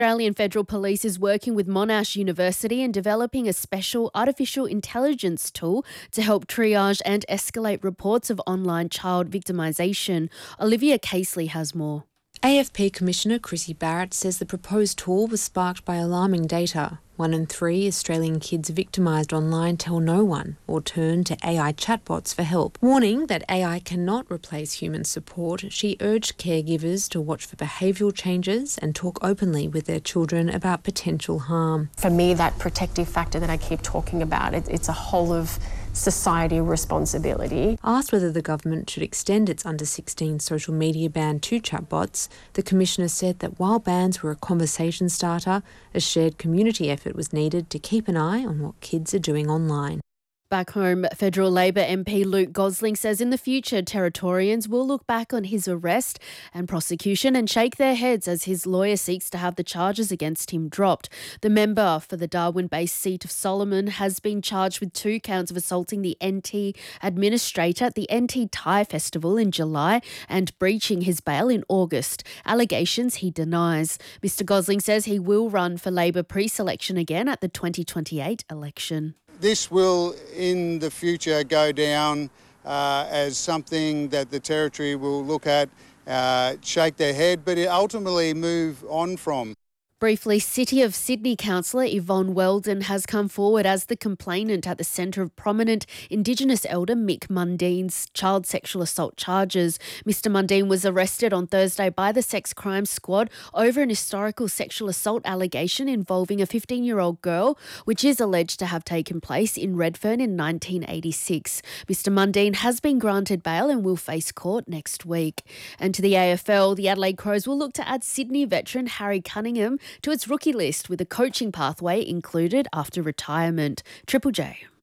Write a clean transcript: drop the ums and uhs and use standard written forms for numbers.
Australian Federal Police is working with Monash University and developing a special artificial intelligence tool to help triage and escalate reports of online child victimisation. Olivia Casely has more. AFP Commissioner Chrissy Barrett says the proposed tool was sparked by alarming data. 1 in 3 Australian kids victimised online tell no one or turn to AI chatbots for help. Warning that AI cannot replace human support, she urged caregivers to watch for behavioural changes and talk openly with their children about potential harm. For me, that protective factor that I keep talking about, it's a whole of society responsibility. Asked whether the government should extend its under-16 social media ban to chatbots, the Commissioner said that while bans were a conversation starter, a shared community effort was needed to keep an eye on what kids are doing online. Back home, Federal Labor MP Luke Gosling says in the future Territorians will look back on his arrest and prosecution and shake their heads as his lawyer seeks to have the charges against him dropped. The member for the Darwin-based seat of Solomon has been charged with 2 counts of assaulting the NT administrator at the NT Thai Festival in July and breaching his bail in August. Allegations he denies. Mr Gosling says he will run for Labor pre-selection again at the 2028 election. This will, in the future, go down as something that the Territory will look at, shake their head, but ultimately move on from. Briefly, City of Sydney councillor Yvonne Weldon has come forward as the complainant at the centre of prominent Indigenous elder Mick Mundine's child sexual assault charges. Mr Mundine was arrested on Thursday by the Sex Crime Squad over an historical sexual assault allegation involving a 15-year-old girl, which is alleged to have taken place in Redfern in 1986. Mr Mundine has been granted bail and will face court next week. And to the AFL, the Adelaide Crows will look to add Sydney veteran Harry Cunningham to its rookie list with a coaching pathway included after retirement. Triple J.